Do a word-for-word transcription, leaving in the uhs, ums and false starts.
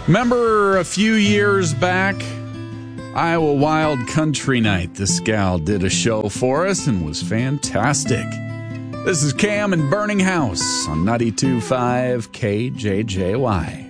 Remember a few years back, Iowa Wild Country Night? This gal did a show for us and was fantastic. This is Cam and Burning House on ninety-two point five K J J Y.